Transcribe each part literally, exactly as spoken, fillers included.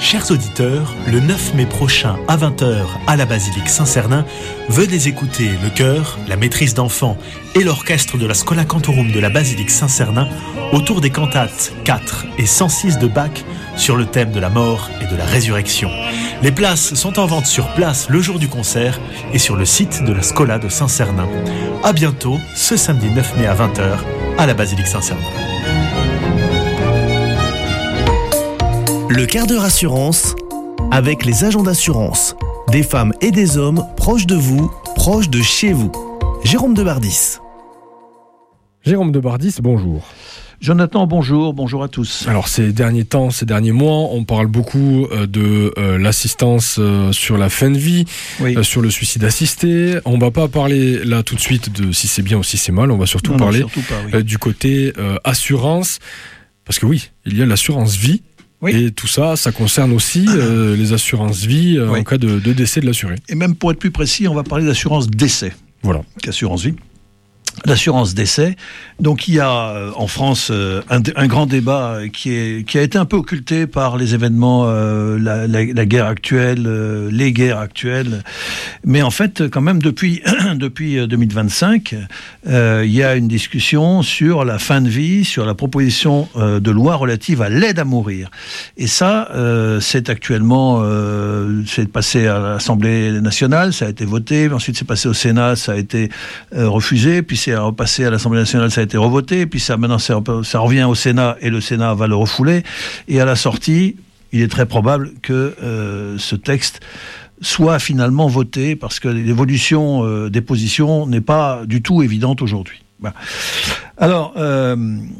Chers auditeurs, le neuf mai prochain à vingt heures à la basilique Saint-Cernin, venez écouter le chœur, la maîtrise d'enfants et l'orchestre de la Schola Cantorum de la basilique Saint-Cernin autour des cantates quatre et cent six de Bach sur le thème de la mort et de la résurrection. Les places sont en vente sur place le jour du concert et sur le site de la Schola de Saint-Cernin. À bientôt, ce samedi neuf mai à vingt heures à la basilique Saint-Cernin. Le quart d'heure assurance avec les agents d'assurance, des femmes et des hommes proches de vous, proches de chez vous. Jérôme Debardis. Jérôme Debardis, bonjour. Jonathan, bonjour, bonjour à tous. Alors ces derniers temps, ces derniers mois, on parle beaucoup euh, de euh, l'assistance euh, sur la fin de vie, oui. euh, sur le suicide assisté. On va pas parler là tout de suite de si c'est bien ou si c'est mal, on va surtout non, parler non, surtout pas, oui. euh, du côté euh, assurance, parce que oui, il y a l'assurance vie. Oui. Et tout ça, ça concerne aussi euh, les assurances vie euh, oui. en cas de, de décès de l'assuré. Et même pour être plus précis, on va parler d'assurance décès. Voilà. Qu'assurance vie. L'assurance décès. Donc il y a euh, en France euh, un, un grand débat qui, est, qui a été un peu occulté par les événements, euh, la, la, la guerre actuelle, euh, les guerres actuelles. Mais en fait, quand même, depuis, depuis deux mille vingt-cinq, euh, il y a une discussion sur la fin de vie, sur la proposition euh, de loi relative à l'aide à mourir. Et ça, euh, c'est actuellement, euh, c'est passé à l'Assemblée nationale, ça a été voté, ensuite c'est passé au Sénat, ça a été euh, refusé, puis c'est repassé à l'Assemblée nationale, ça a été revoté, puis ça, maintenant ça, ça revient au Sénat et le Sénat va le refouler. Et à la sortie, il est très probable que euh, ce texte soit finalement voté parce que l'évolution euh, des positions n'est pas du tout évidente aujourd'hui. Voilà. Alors, euh,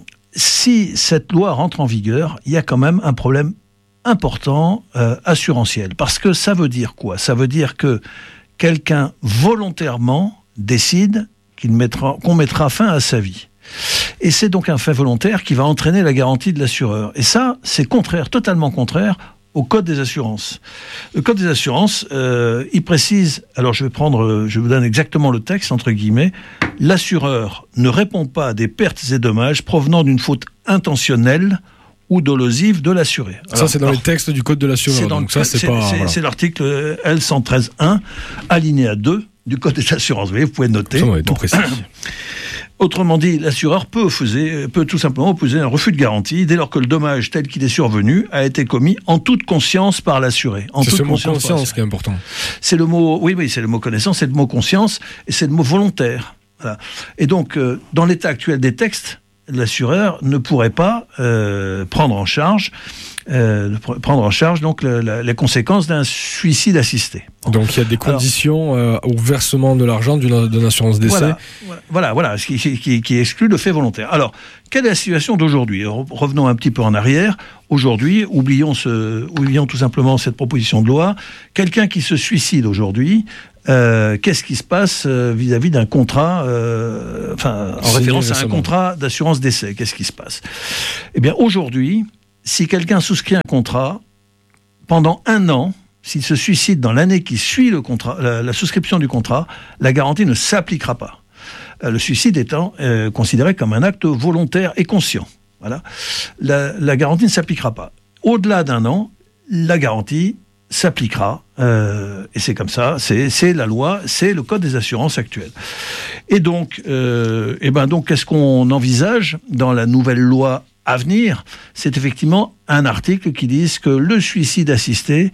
si cette loi rentre en vigueur, il y a quand même un problème important euh, assurantiel. Parce que ça veut dire quoi ? Ça veut dire que quelqu'un volontairement décide qu'il mettra, qu'on mettra fin à sa vie. Et c'est donc un fait volontaire qui va entraîner la garantie de l'assureur. Et ça, c'est contraire, totalement contraire au Code des assurances. Le Code des assurances, euh, il précise, alors je vais prendre, je vous donne exactement le texte, entre guillemets, l'assureur ne répond pas à des pertes et dommages provenant d'une faute intentionnelle ou dolosive de l'assuré. Alors, ça, c'est dans alors, les textes du Code de l'assureur. C'est, donc ça, c'est, c'est, pas, c'est, voilà. c'est l'article L cent treize un, alinéa deux du Code des assurances. Vous voyez, vous pouvez noter. Ça, ouais, tout bon. précis. Autrement dit, l'assureur peut, opposer, peut tout simplement opposer un refus de garantie dès lors que le dommage tel qu'il est survenu a été commis en toute conscience par l'assuré. En c'est toute ce mot conscience, conscience qui est important. C'est le mot, oui, oui, c'est le mot connaissance, c'est le mot conscience et c'est le mot volontaire. Voilà. Et donc, euh, dans l'état actuel des textes, l'assureur ne pourrait pas euh, prendre en charge, euh, prendre en charge donc le, la, les conséquences d'un suicide assisté. Donc il y a des conditions Alors, euh, au versement de l'argent d'une, d'une assurance décès. Voilà, voilà, voilà, ce qui, qui, qui exclut le fait volontaire. Alors, quelle est la situation d'aujourd'hui ? Revenons un petit peu en arrière. Aujourd'hui, oublions, ce, oublions tout simplement cette proposition de loi. Quelqu'un qui se suicide aujourd'hui, Euh, qu'est-ce qui se passe euh, vis-à-vis d'un contrat, euh, enfin, en C'est référence à un contrat d'assurance décès ? Qu'est-ce qui se passe ? Eh bien, aujourd'hui, si quelqu'un souscrit un contrat, pendant un an, s'il se suicide dans l'année qui suit le contrat, la, la souscription du contrat, la garantie ne s'appliquera pas. Euh, le suicide étant euh, considéré comme un acte volontaire et conscient. Voilà. La, la garantie ne s'appliquera pas. Au-delà d'un an, la garantie s'appliquera, euh, et c'est comme ça, c'est, c'est la loi, c'est le Code des assurances actuel. Et donc, euh, et ben donc, qu'est-ce qu'on envisage dans la nouvelle loi à venir ? C'est effectivement un article qui dit que le suicide assisté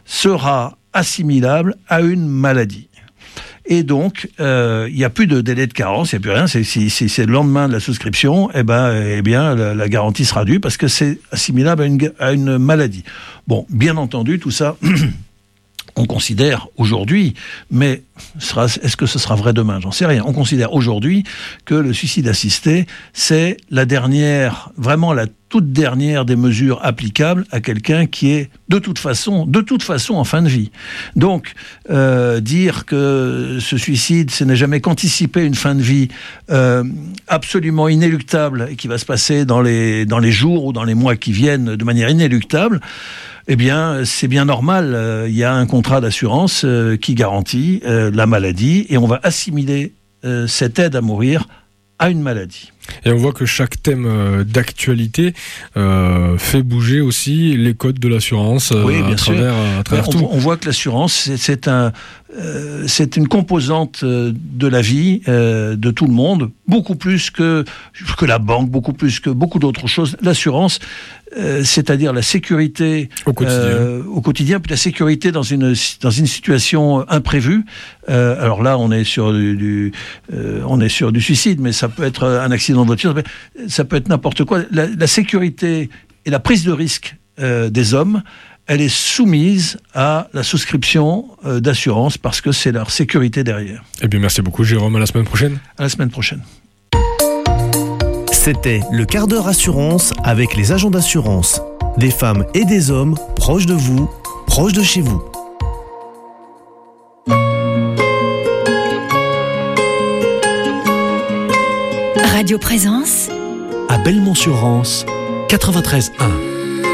sera assimilable à une maladie. Et donc, il euh, n'y a plus de délai de carence, il n'y a plus rien. C'est, si, si c'est le lendemain de la souscription, eh ben, eh bien, la, la garantie sera due parce que c'est assimilable à une, à une maladie. Bon, bien entendu, tout ça, on considère aujourd'hui, mais sera, est-ce que ce sera vrai demain ? J'en sais rien. On considère aujourd'hui que le suicide assisté, c'est la dernière, vraiment la toute dernière des mesures applicables à quelqu'un qui est de toute façon, de toute façon en fin de vie. Donc, euh, dire que ce suicide, ce n'est jamais qu'anticiper une fin de vie euh, absolument inéluctable et qui va se passer dans les, dans les jours ou dans les mois qui viennent de manière inéluctable, eh bien, c'est bien normal. Euh, il y a un contrat d'assurance euh, qui garantit euh, la maladie et on va assimiler euh, cette aide à mourir à une maladie. Et on voit que chaque thème euh, d'actualité euh, fait bouger aussi les codes de l'assurance euh, oui, bien à travers, sûr. à travers on, tout. On voit que l'assurance, c'est, c'est, un, euh, c'est une composante de la vie euh, de tout le monde, beaucoup plus que, que la banque, beaucoup plus que beaucoup d'autres choses. L'assurance, euh, c'est-à-dire la sécurité au quotidien, euh, au quotidien, puis la sécurité dans une, dans une situation imprévue. Euh, alors là, on est sur du, du euh, on est sur du suicide, mais ça peut être un accident de voiture, ça peut être n'importe quoi. La, la sécurité et la prise de risque euh, des hommes, elle est soumise à la souscription euh, d'assurance parce que c'est leur sécurité derrière. Eh bien, merci beaucoup, Jérôme. À la semaine prochaine. À la semaine prochaine. C'était le quart d'heure assurance avec les agents d'assurance. Des femmes et des hommes proches de vous, proches de chez vous. Radio Présence à Belmont-sur-Rance, quatre-vingt-treize un.